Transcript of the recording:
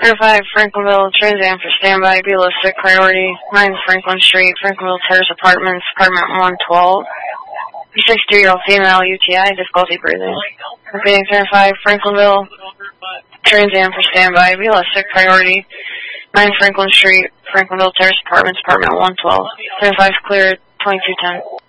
5, Franklinville, Trans Am for standby, below sick priority, 9 Franklin Street, Franklinville Terrace Apartments, apartment 112. 63-year-old female, UTI, difficulty breathing. Repeating 5, Franklinville, Trans Am for standby, below sick priority, 9 Franklin Street, Franklinville Terrace Apartments, apartment 112. 5 cleared, 2210.